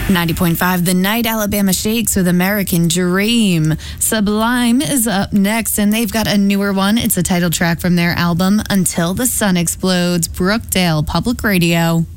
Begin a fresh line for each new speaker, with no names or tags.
90.5, The Night Alabama Shakes with American Dream. Sublime is up next, and they've got a newer one. It's a title track from their album, Until the Sun Explodes. Brookdale Public Radio.